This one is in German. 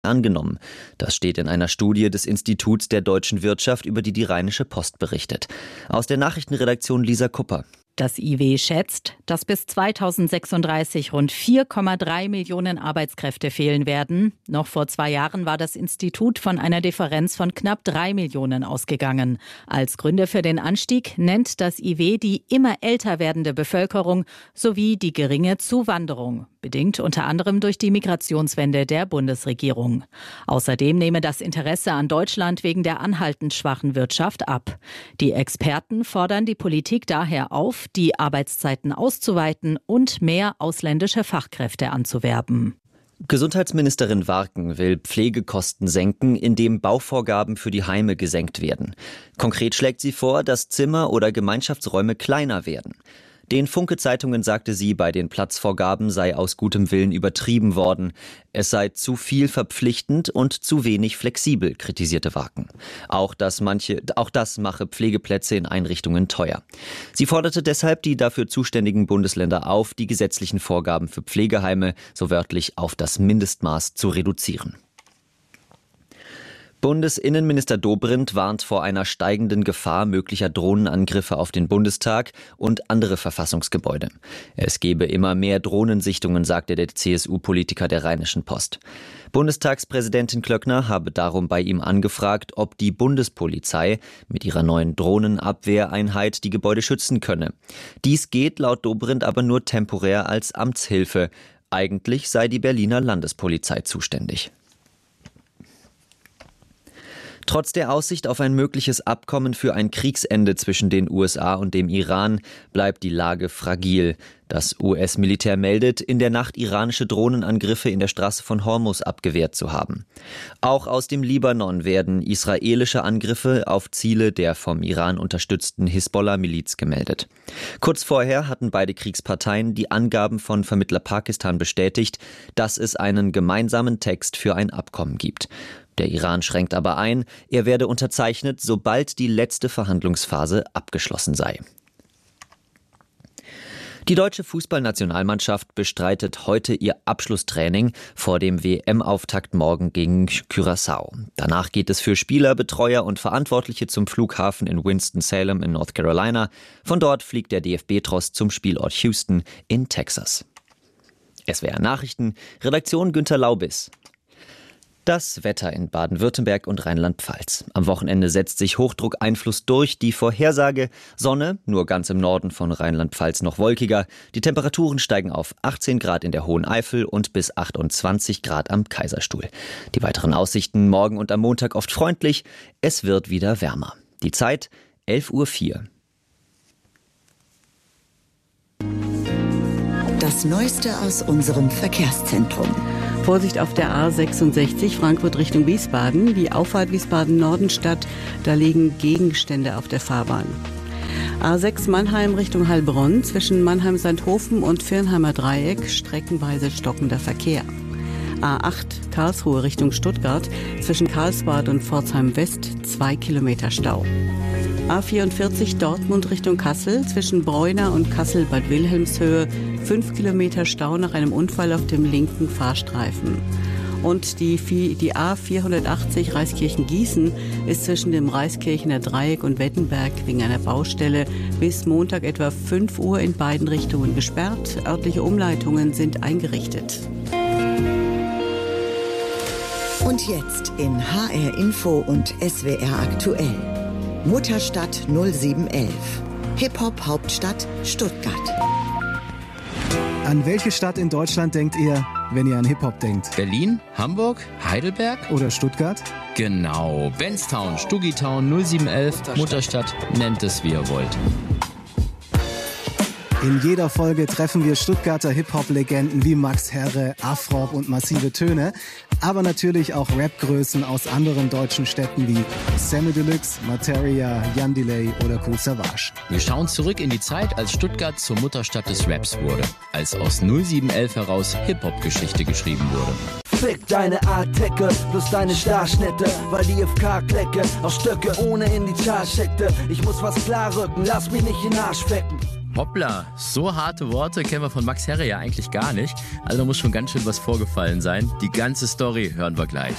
angenommen. Das steht in einer Studie des Instituts der deutschen Wirtschaft, über die Rheinische Post berichtet. Aus der Nachrichtenredaktion Lisa Kupper. Das IW schätzt, dass bis 2036 rund 4,3 Millionen Arbeitskräfte fehlen werden. Noch vor 2 Jahren war das Institut von einer Differenz von knapp 3 Millionen ausgegangen. Als Gründe für den Anstieg nennt das IW die immer älter werdende Bevölkerung sowie die geringe Zuwanderung, bedingt unter anderem durch die Migrationswende der Bundesregierung. Außerdem nehme das Interesse an Deutschland wegen der anhaltend schwachen Wirtschaft ab. Die Experten fordern die Politik daher auf, die Arbeitszeiten auszuweiten und mehr ausländische Fachkräfte anzuwerben. Gesundheitsministerin Warken will Pflegekosten senken, indem Bauvorgaben für die Heime gesenkt werden. Konkret schlägt sie vor, dass Zimmer oder Gemeinschaftsräume kleiner werden. Den Funke-Zeitungen sagte sie, bei den Platzvorgaben sei aus gutem Willen übertrieben worden. Es sei zu viel verpflichtend und zu wenig flexibel, kritisierte Warken. Auch das mache Pflegeplätze in Einrichtungen teuer. Sie forderte deshalb die dafür zuständigen Bundesländer auf, die gesetzlichen Vorgaben für Pflegeheime so wörtlich auf das Mindestmaß zu reduzieren. Bundesinnenminister Dobrindt warnt vor einer steigenden Gefahr möglicher Drohnenangriffe auf den Bundestag und andere Verfassungsgebäude. Es gebe immer mehr Drohnensichtungen, sagte der CSU-Politiker der Rheinischen Post. Bundestagspräsidentin Klöckner habe darum bei ihm angefragt, ob die Bundespolizei mit ihrer neuen Drohnenabwehreinheit die Gebäude schützen könne. Dies geht laut Dobrindt aber nur temporär als Amtshilfe. Eigentlich sei die Berliner Landespolizei zuständig. Trotz der Aussicht auf ein mögliches Abkommen für ein Kriegsende zwischen den USA und dem Iran bleibt die Lage fragil. Das US-Militär meldet, in der Nacht iranische Drohnenangriffe in der Straße von Hormuz abgewehrt zu haben. Auch aus dem Libanon werden israelische Angriffe auf Ziele der vom Iran unterstützten Hisbollah-Miliz gemeldet. Kurz vorher hatten beide Kriegsparteien die Angaben von Vermittler Pakistan bestätigt, dass es einen gemeinsamen Text für ein Abkommen gibt. Der Iran schränkt aber ein, er werde unterzeichnet, sobald die letzte Verhandlungsphase abgeschlossen sei. Die deutsche Fußballnationalmannschaft bestreitet heute ihr Abschlusstraining vor dem WM-Auftakt morgen gegen Curaçao. Danach geht es für Spieler, Betreuer und Verantwortliche zum Flughafen in Winston-Salem in North Carolina. Von dort fliegt der DFB-Tross zum Spielort Houston in Texas. SWR Nachrichten, Redaktion Günter Laubis. Das Wetter in Baden-Württemberg und Rheinland-Pfalz. Am Wochenende setzt sich Hochdruckeinfluss durch. Die Vorhersage: Sonne, nur ganz im Norden von Rheinland-Pfalz noch wolkiger. Die Temperaturen steigen auf 18 Grad in der Hohen Eifel und bis 28 Grad am Kaiserstuhl. Die weiteren Aussichten morgen und am Montag oft freundlich. Es wird wieder wärmer. Die Zeit 11:04 Uhr. Das Neueste aus unserem Verkehrszentrum. Vorsicht auf der A66 Frankfurt Richtung Wiesbaden. Die Auffahrt Wiesbaden-Nordenstadt, da liegen Gegenstände auf der Fahrbahn. A6 Mannheim Richtung Heilbronn, zwischen Mannheim-Sandhofen und Viernheimer Dreieck streckenweise stockender Verkehr. A8 Karlsruhe Richtung Stuttgart, zwischen Karlsbad und Pforzheim West 2 Kilometer Stau. A44 Dortmund Richtung Kassel, zwischen Bräuner und Kassel-Bad Wilhelmshöhe 5 Kilometer Stau nach einem Unfall auf dem linken Fahrstreifen. Und die A480 Reiskirchen-Gießen ist zwischen dem Reiskirchener Dreieck und Wettenberg wegen einer Baustelle bis Montag etwa 5 Uhr in beiden Richtungen gesperrt. Örtliche Umleitungen sind eingerichtet. Und jetzt in HR Info und SWR aktuell. Mutterstadt 0711. Hip-Hop-Hauptstadt Stuttgart. An welche Stadt in Deutschland denkt ihr, wenn ihr an Hip-Hop denkt? Berlin, Hamburg, Heidelberg? Oder Stuttgart? Genau, Benstown, Stuggitown 0711, Mutterstadt, nennt es wie ihr wollt. In jeder Folge treffen wir Stuttgarter Hip-Hop-Legenden wie Max Herre, Afrob und Massive Töne, aber natürlich auch Rap-Größen aus anderen deutschen Städten wie Samy Deluxe, Materia, Jan Delay oder Kool Savas. Wir schauen zurück in die Zeit, als Stuttgart zur Mutterstadt des Raps wurde, als aus 0711 heraus Hip-Hop-Geschichte geschrieben wurde. Fick deine Attacke, plus deine Starschnitte, weil die FK-Klecke aus Stöcke ohne in die Charge steckte. Ich muss was klar rücken, lass mich nicht in den Arsch fecken. Hoppla, so harte Worte kennen wir von Max Herre ja eigentlich gar nicht. Also da muss schon ganz schön was vorgefallen sein. Die ganze Story hören wir gleich.